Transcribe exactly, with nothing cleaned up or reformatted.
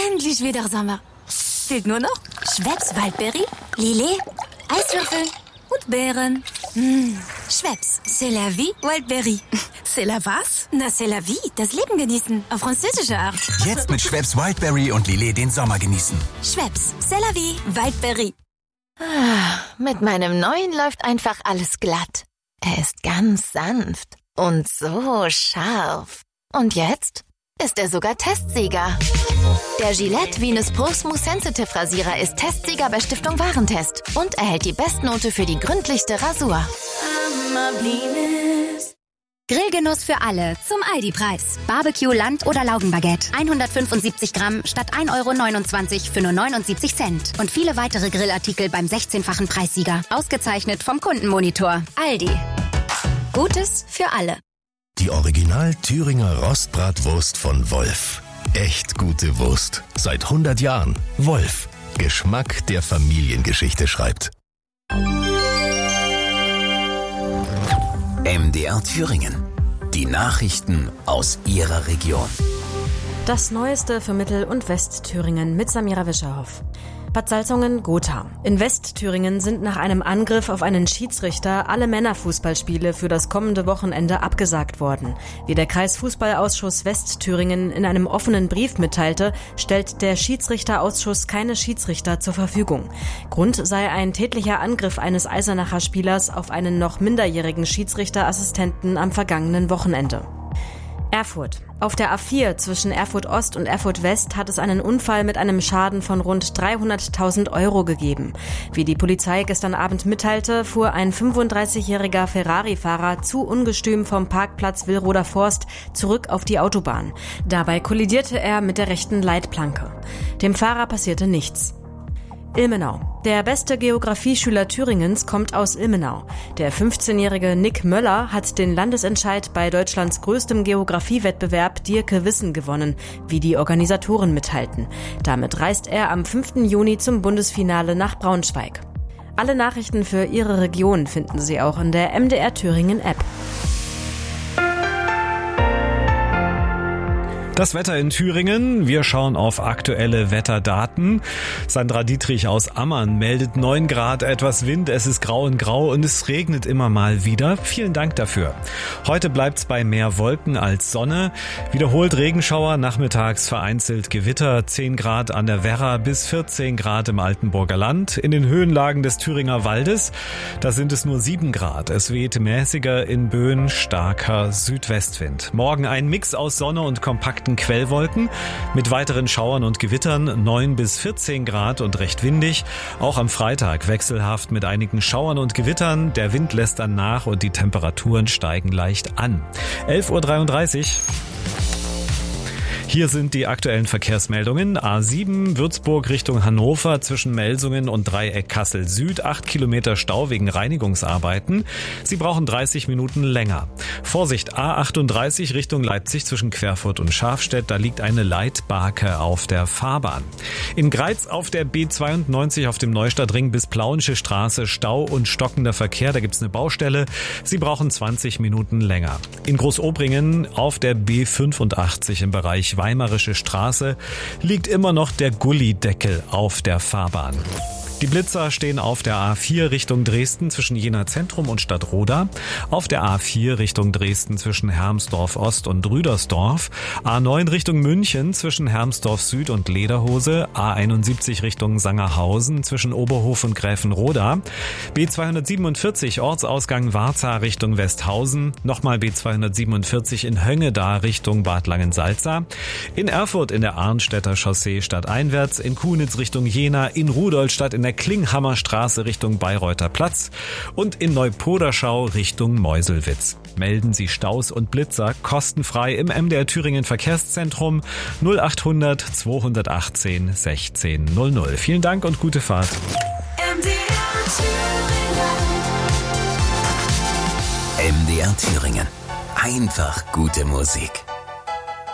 Endlich wieder Sommer. Fehlt nur noch Schweppes Waldberry, Lillet, Eiswürfel und Beeren. Mmh. Schweppes, c'est la vie, Waldberry. C'est la was? Na, c'est la vie, das Leben genießen, auf französische Art. Jetzt mit Schweppes Wildberry und Lillet den Sommer genießen. Schweppes, c'est la vie, Waldberry. Ah, mit meinem neuen läuft einfach alles glatt. Er ist ganz sanft und so scharf. Und jetzt ist er sogar Testsieger. Der Gillette Venus Pro Smooth Sensitive Rasierer ist Testsieger bei Stiftung Warentest und erhält die Bestnote für die gründlichste Rasur. Grillgenuss für alle zum Aldi-Preis. Barbecue, Land- oder Laugenbaguette. hundertfünfundsiebzig Gramm statt ein Euro neunundzwanzig für nur neunundsiebzig Cent. Und viele weitere Grillartikel beim sechzehnfachen Preissieger. Ausgezeichnet vom Kundenmonitor. Aldi. Gutes für alle. Die Original Thüringer Rostbratwurst von Wolf. Echt gute Wurst. Seit hundert Jahren. Wolf. Geschmack, der Familiengeschichte schreibt. M D R Thüringen. Die Nachrichten aus Ihrer Region. Das Neueste für Mittel- und Westthüringen mit Samira Wischerhoff. Bad Salzungen-Gotha. In Westthüringen sind nach einem Angriff auf einen Schiedsrichter alle Männerfußballspiele für das kommende Wochenende abgesagt worden. Wie der Kreisfußballausschuss Westthüringen in einem offenen Brief mitteilte, stellt der Schiedsrichterausschuss keine Schiedsrichter zur Verfügung. Grund sei ein tätlicher Angriff eines Eisenacher Spielers auf einen noch minderjährigen Schiedsrichterassistenten am vergangenen Wochenende. Erfurt. Auf der A vier zwischen Erfurt Ost und Erfurt West hat es einen Unfall mit einem Schaden von rund dreihunderttausend Euro gegeben. Wie die Polizei gestern Abend mitteilte, fuhr ein fünfunddreißigjähriger Ferrari-Fahrer zu ungestüm vom Parkplatz Willroder Forst zurück auf die Autobahn. Dabei kollidierte er mit der rechten Leitplanke. Dem Fahrer passierte nichts. Ilmenau. Der beste Geografieschüler Thüringens kommt aus Ilmenau. Der fünfzehnjährige Nick Möller hat den Landesentscheid bei Deutschlands größtem Geografiewettbewerb Dirke Wissen gewonnen, wie die Organisatoren mitteilten. Damit reist er am fünften Juni zum Bundesfinale nach Braunschweig. Alle Nachrichten für Ihre Region finden Sie auch in der M D R Thüringen App. Das Wetter in Thüringen. Wir schauen auf aktuelle Wetterdaten. Sandra Dietrich aus Ammann meldet neun Grad, etwas Wind, es ist grau und grau und es regnet immer mal wieder. Vielen Dank dafür. Heute bleibt's bei mehr Wolken als Sonne. Wiederholt Regenschauer, nachmittags vereinzelt Gewitter. zehn Grad an der Werra bis vierzehn Grad im Altenburger Land. In den Höhenlagen des Thüringer Waldes, da sind es nur sieben Grad. Es weht mäßiger in Böen, starker Südwestwind. Morgen ein Mix aus Sonne und kompakten Quellwolken mit weiteren Schauern und Gewittern, neun bis vierzehn Grad und recht windig. Auch am Freitag wechselhaft mit einigen Schauern und Gewittern. Der Wind lässt dann nach und die Temperaturen steigen leicht an. elf Uhr dreiunddreißig. Hier sind die aktuellen Verkehrsmeldungen. A sieben Würzburg Richtung Hannover zwischen Melsungen und Dreieck Kassel Süd. acht Kilometer Stau wegen Reinigungsarbeiten. Sie brauchen dreißig Minuten länger. Vorsicht, A achtunddreißig Richtung Leipzig zwischen Querfurt und Schafstedt. Da liegt eine Leitbarke auf der Fahrbahn. In Greiz auf der B zweiundneunzig auf dem Neustadtring bis Plauensche Straße Stau und stockender Verkehr. Da gibt's eine Baustelle. Sie brauchen zwanzig Minuten länger. In Großobringen auf der B fünfundachtzig im Bereich Weimarische Straße liegt immer noch der Gullideckel auf der Fahrbahn. Die Blitzer stehen auf der A vier Richtung Dresden zwischen Jena Zentrum und Stadtroda, auf der A vier Richtung Dresden zwischen Hermsdorf Ost und Rüdersdorf, A neun Richtung München zwischen Hermsdorf Süd und Lederhose, A einundsiebzig Richtung Sangerhausen zwischen Oberhof und Gräfenroda, B zweihundertsiebenundvierzig Ortsausgang Warza Richtung Westhausen, nochmal B zweihundertsiebenundvierzig in Höngeda Richtung Bad Langensalza, in Erfurt in der Arnstädter Chaussee stadteinwärts, in Kunitz Richtung Jena, in Rudolstadt in der Klinghammerstraße Richtung Bayreuther Platz und in Neupoderschau Richtung Meuselwitz. Melden Sie Staus und Blitzer kostenfrei im M D R Thüringen Verkehrszentrum null achthundert zweihundertachtzehn sechzehn null null. Vielen Dank und gute Fahrt. M D R Thüringen. M D R Thüringen. Einfach gute Musik.